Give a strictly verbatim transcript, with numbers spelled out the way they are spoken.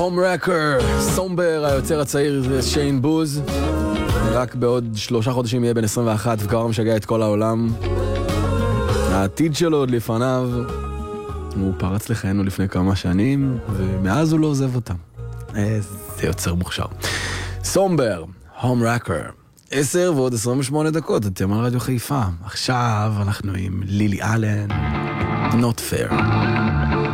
הומרקר, סומבר, היוצר הצעיר זה שיין בוז, רק בעוד שלושה חודשים יהיה בן עשרים ואחת וכבר משגע את כל העולם. העתיד שלו עוד לפניו, הוא פרץ לחיינו לפני כמה שנים ומאז הוא לא עוזב אותם. איזה יוצר מוכשר. סומבר, הומרקר, עשר ועוד עשרים ושמונה דקות, אתם על רדיו חיפה. עכשיו אנחנו עם לילי אלן, Not Fair.